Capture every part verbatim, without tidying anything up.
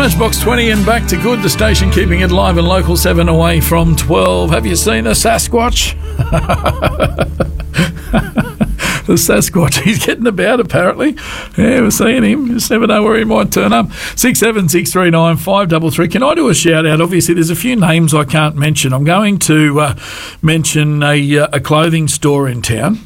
Smashbox twenty and back to good. The station keeping it live and local, seven away from twelve. Have you seen the Sasquatch? The Sasquatch, he's getting about apparently. Yeah, we're seeing him. You just never know where he might turn up. six seven six three nine five three three. Can I do a shout out? Obviously, there's a few names I can't mention. I'm going to uh, mention a, uh, a clothing store in town,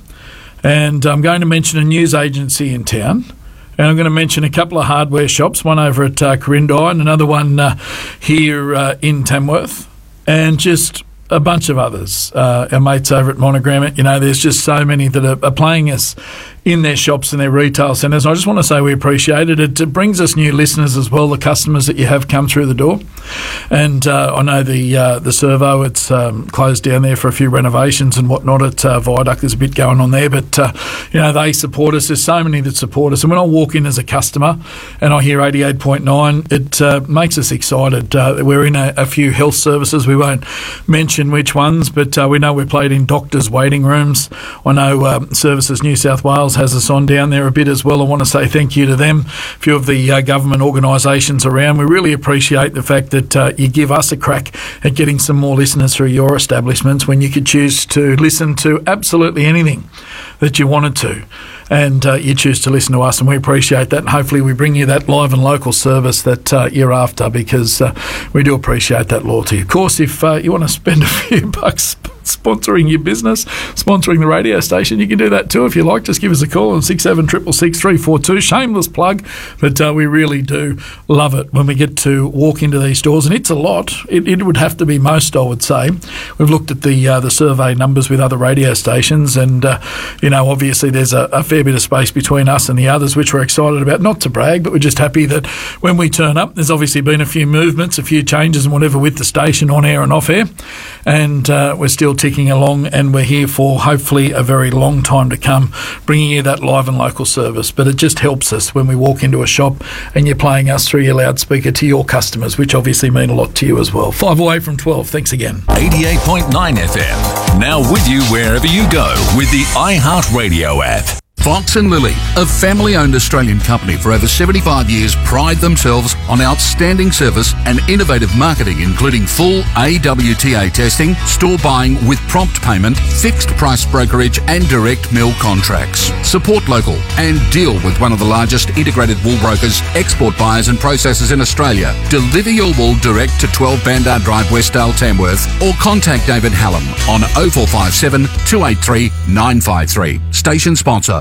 and I'm going to mention a news agency in town. And I'm going to mention a couple of hardware shops, one over at uh, Corindai and another one uh, here uh, in Tamworth, and just a bunch of others. Uh, our mates over at Monogram, you know, there's just so many that are, are playing us in their shops and their retail centres. I just want to say we appreciate it. It, it brings us new listeners as well, the customers that you have come through the door. And uh, I know the uh, the servo, it's um, closed down there for a few renovations and whatnot at uh, Viaduct. There's a bit going on there, but, uh, you know, they support us. There's so many that support us. And when I walk in as a customer and I hear eighty-eight point nine, it uh, makes us excited. Uh, we're in a, a few health services. We won't mention which ones, but uh, we know we're played in doctors' waiting rooms. I know um, Services New South Wales has us on down there a bit as well. I want to say thank you to them, a few of the uh, government organisations around. We really appreciate the fact that uh, you give us a crack at getting some more listeners through your establishments when you could choose to listen to absolutely anything that you wanted to. And uh, you choose to listen to us, and we appreciate that. And hopefully we bring you that live and local service that uh, you're after, because uh, we do appreciate that loyalty. Of course, if uh, you want to spend a few bucks sponsoring your business, sponsoring the radio station, you can do that too if you like. Just give us a call on six seven six six six three four two. Shameless plug, but uh, we really do love it when we get to walk into these stores, and it's a lot. It, it would have to be most, I would say. We've looked at the uh, the survey numbers with other radio stations, and uh, you know, obviously there's a, a fair bit of space between us and the others, which we're excited about. Not to brag, but we're just happy that when we turn up, there's obviously been a few movements, a few changes and whatever with the station on air and off air, and uh, we're still ticking along, and we're here for hopefully a very long time to come, bringing you that live and local service. But it just helps us when we walk into a shop and you're playing us through your loudspeaker to your customers, which obviously mean a lot to you as well. Five away from twelve. Thanks again. eighty-eight point nine F M. Now with you wherever you go with the iHeartRadio app. Fox and Lily, a family-owned Australian company for over seventy-five years, pride themselves on outstanding service and innovative marketing, including full A W T A testing, store buying with prompt payment, fixed price brokerage and direct mill contracts. Support local and deal with one of the largest integrated wool brokers, export buyers and processors in Australia. Deliver your wool direct to twelve Bandar Drive, Westdale, Tamworth, or contact David Hallam on oh four five seven, two eight three, nine five three. Station sponsor.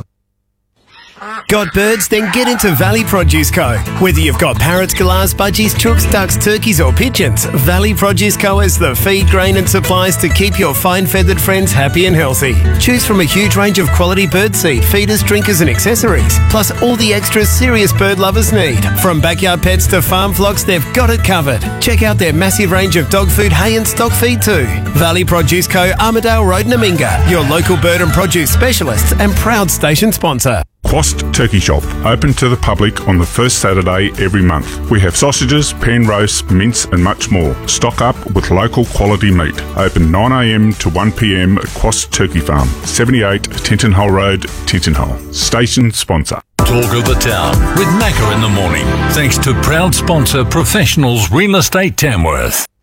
Got birds? Then get into Valley Produce Co. Whether you've got parrots, galahs, budgies, chooks, ducks, turkeys or pigeons, Valley Produce Co. has the feed, grain and supplies to keep your fine-feathered friends happy and healthy. Choose from a huge range of quality bird seed, feeders, drinkers and accessories, plus all the extras serious bird lovers need. From backyard pets to farm flocks, they've got it covered. Check out their massive range of dog food, hay and stock feed too. Valley Produce Co. Armidale Road, Naminga, your local bird and produce specialists and proud station sponsor. Quast Turkey Shop, open to the public on the first Saturday every month. We have sausages, pan roasts, mince and much more. Stock up with local quality meat. Open nine a m to one p m at Quast Turkey Farm, seventy-eight Tintinhull Road, Tintinhull. Station sponsor. Talk of the town with Macca in the morning. Thanks to proud sponsor Professionals Real Estate Tamworth.